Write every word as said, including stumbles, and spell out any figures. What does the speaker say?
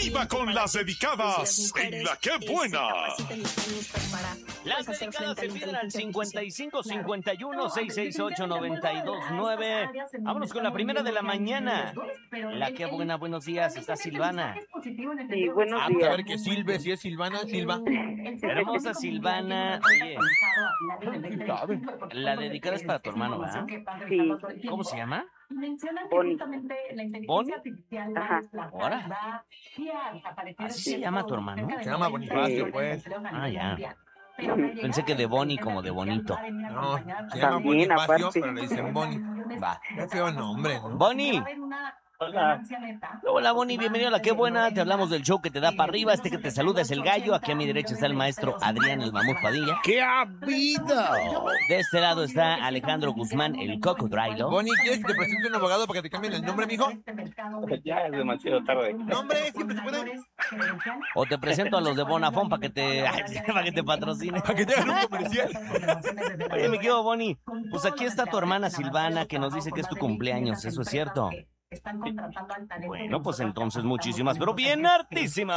Arriba con las dedicadas en La Qué Buena. Las dedicadas se piden al cincuenta y cinco cincuenta y uno seiscientos sesenta y ocho noventa y dos nueve. Vámonos con la primera de la mañana. La Qué Buena, buenos días, está Silvana. Sí, buenos Ah, días. a ver que Silve, si es Silvana, Silva. Hermosa Silvana. Oye, la dedicada es para tu hermano, ¿verdad? Sí. ¿Cómo se llama? Boni. ¿Boni? Ajá. Ahora. ¿Así se llama tu hermano? Se llama Bonifacio, pues. Ah, ya. Pensé que de Boni como de bonito. No, se llama También, Bonifacio, aparte. pero le dicen Boni. Va. Qué feo nombre, ¿no? Boni. Hola. Hola, Boni, bienvenido a La Qué Buena. Te hablamos del show que te da para arriba. Este que te saluda es el gallo. Aquí a mi derecha está el maestro Adrián, el mamut Padilla. ¡Qué ha habido! De este lado está Alejandro Guzmán, el cocodrilo. Boni, ¿quieres que te presente un abogado para que te cambien el nombre, mijo? Ya es demasiado tarde. ¿Nombre? Siempre se puede. O te presento a los de Bonafón para que te para que te patrocine. Para que te hagan un comercial. Oye, mi querido Boni, pues aquí está tu hermana Silvana que nos dice que es tu cumpleaños. ¿Eso es cierto? Bueno, pues entonces muchísimas, pero bien hartísimas.